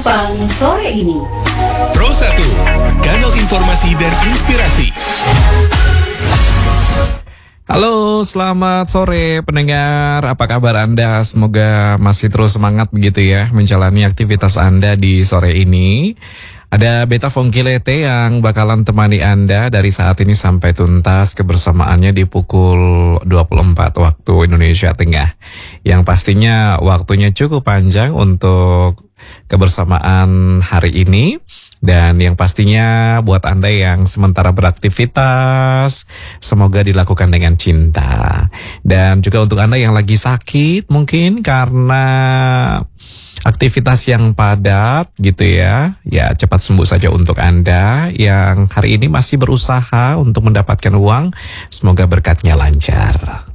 Kupang sore ini. Pro 1, kanal informasi dan inspirasi. Halo, selamat sore pendengar. Apa kabar Anda? Semoga masih terus semangat begitu ya menjalani aktivitas Anda di sore ini. Ada Beta Fongkilete yang bakalan temani Anda dari saat ini sampai tuntas kebersamaannya di pukul 24 waktu Indonesia Tengah. Yang pastinya waktunya cukup panjang untuk kebersamaan hari ini. Dan yang pastinya buat Anda yang sementara beraktivitas, semoga dilakukan dengan cinta. Dan juga untuk Anda yang lagi sakit mungkin karena aktivitas yang padat gitu ya. Ya cepat sembuh saja untuk Anda yang hari ini masih berusaha untuk mendapatkan uang. Semoga berkatnya lancar.